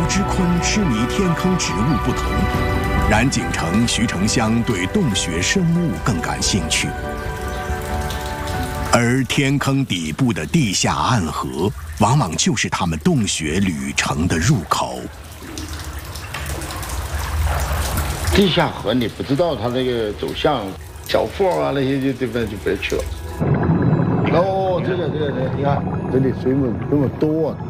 之鲲痴迷天坑植物不同，冉景成、徐成香对洞穴生物更感兴趣。而天坑底部的地下暗河，往往就是他们洞穴旅程的入口。 地下河你不知道它那个走向，小缝啊那些就对不对就别去了。哦，这个，你看这里水母这么多啊。